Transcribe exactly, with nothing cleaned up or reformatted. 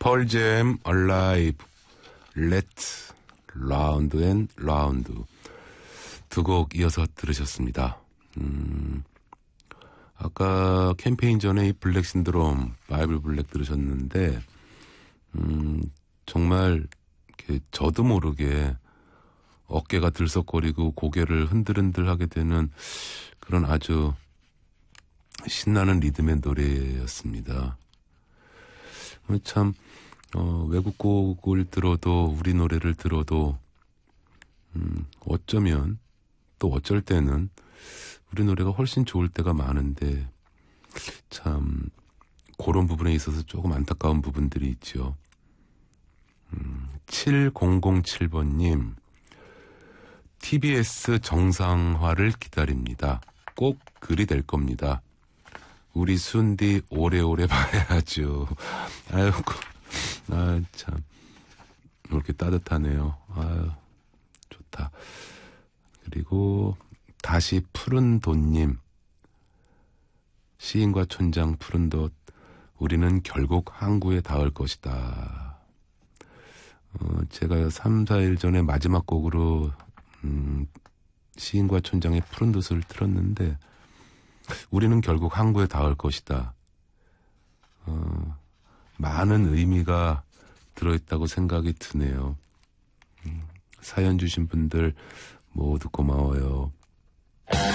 펄잼 얼라이브 렛츠 라운드 앤 라운드 두 곡 이어서 들으셨습니다. 음, 아까 캠페인 전에 이 블랙 신드롬 바이블 블랙 들으셨는데 음, 정말 이렇게 저도 모르게 어깨가 들썩거리고 고개를 흔들흔들하게 되는 그런 아주 신나는 리듬의 노래였습니다. 참 어, 외국 곡을 들어도 우리 노래를 들어도 음, 어쩌면 또 어쩔 때는 우리 노래가 훨씬 좋을 때가 많은데 참 그런 부분에 있어서 조금 안타까운 부분들이 있죠. 음, 칠공공칠 번님 티비에스 정상화를 기다립니다. 꼭 그리 될 겁니다. 우리 순디 오래오래 봐야죠. 아이고, 아, 참. 이렇게 따뜻하네요. 아유, 좋다. 그리고 다시 푸른 돛님. 시인과 촌장 푸른 돛. 우리는 결국 항구에 닿을 것이다. 어, 제가 삼, 사 일 전에 마지막 곡으로 음, 시인과 촌장의 푸른 돛을 틀었는데 우리는 결국 항구에 닿을 것이다. 어, 많은 의미가 들어있다고 생각이 드네요. 음, 사연 주신 분들 모두 고마워요.